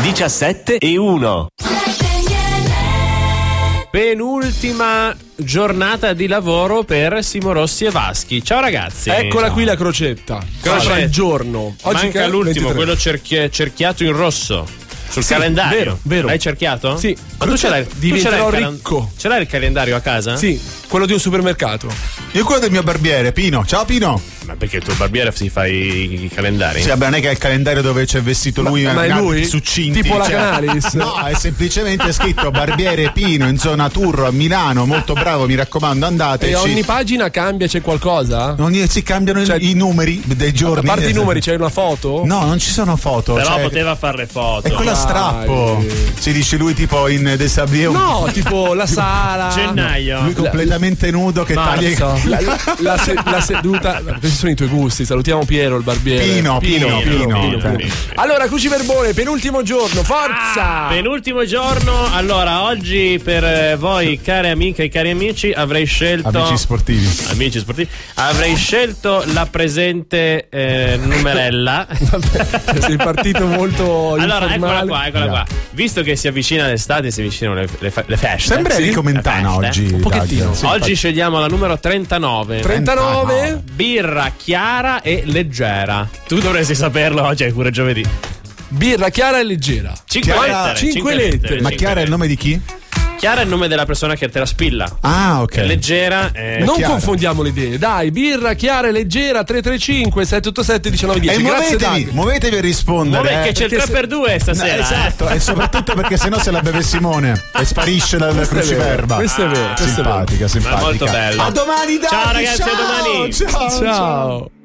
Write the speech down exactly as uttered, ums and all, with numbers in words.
diciassette e uno. Penultima giornata di lavoro per Simo Rossi e Vaschi. Ciao ragazzi. Eccola Ciao. qui la crocetta. Crocetta. Il giorno. Oggi manca che l'ultimo, ventitré. quello cerchi- cerchiato in rosso sul Sì, calendario. vero, vero. L'hai cerchiato? Sì. Ma tu ce l'hai? tu ce l'hai Diventerò il calen- ricco. Ce l'hai il calendario a casa? Sì, quello di un supermercato. Io quello del mio barbiere, Pino. Ciao Pino. Ma perché il tuo barbiere si fa i, i calendari? Sì, vabbè, non è che è il calendario dove c'è vestito lui, ma è in lui? succinti, Tipo la cioè- Canalis? No, è semplicemente scritto barbiere Pino in zona Turro a Milano, molto bravo, mi raccomando, andateci. E ogni pagina cambia, c'è qualcosa? Ogni, si cambiano Cioè- i numeri dei giorni. A parte i numeri, c'è una foto? No, non ci sono foto. Però cioè- poteva fare le foto. È quella Dai. strappo. Si dice lui tipo in Desabrieu. No, tipo la sala. Gennaio. Lui completamente nudo che Marzo. taglia. La, la- la se- la seduta. Questi sono i tuoi gusti. Salutiamo Piero, il barbiere. Pino, Pino, Pino. Pino, Pino. Allora, Cruciverbone, penultimo giorno, forza! Ah, penultimo giorno. Allora, oggi per eh, voi, care amiche e cari amici, avrei scelto. Amici sportivi. Amici sportivi, avrei scelto la presente eh, numerella. Sei partito molto Allora, eccola informale. qua, eccola qua. Visto che si avvicina l'estate, si avvicinano le, le, le feste. Sembra Sì, Enrico le Mentana feste. oggi. Un pochettino. Dalia. Sì, Oggi infatti. scegliamo la numero trentanove. trentanove? Birra chiara e leggera. Tu dovresti saperlo, oggi è pure giovedì. Birra chiara e leggera. cinque Chiara- lettere. cinque cinque lettere. Ma cinque Chiara è il nome di chi? Chiara è il nome della persona che te la spilla. Ah, ok. Che è leggera. È... Non chiara. confondiamo le idee. Dai, birra chiara e leggera tre tre cinque sette otto sette uno nove uno E zero. Grazie muovetevi, Dag. muovetevi a rispondere. Vabbè, che eh. c'è il perché tre per due No, stasera. esatto, eh. e soprattutto perché sennò se la beve Simone e sparisce dal Questo è vero, cruciverba. questo è vero, questo è vero. Simpatica, simpatica. molto bello. A domani, dai. Ciao, ragazzi, a ciao, domani. Ciao. Ciao.